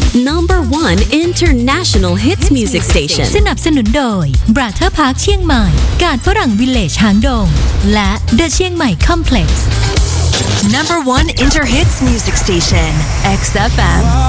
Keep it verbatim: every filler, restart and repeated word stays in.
number one international hits music station สนับสนุนโดย Brother Park เชียงใหม่การฝรั่งวิลเลจหางดงและ The เชียงใหม่ Complex number one inter hits music station X F M